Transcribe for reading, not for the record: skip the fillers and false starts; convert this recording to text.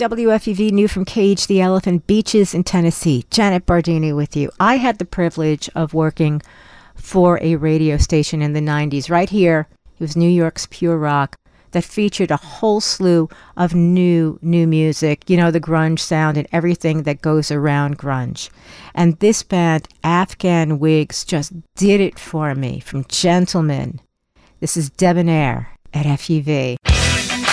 WFUV New from Cage the Elephant, Beaches in Tennessee. Janet Bardini with you. I had the privilege of working for a radio station in the 90s right here. It was New York's Pure Rock that featured a whole slew of new music, you know, the grunge sound and everything that goes around grunge. And this band, Afghan Wigs, just did it for me from Gentlemen. This is Debonair at FUV.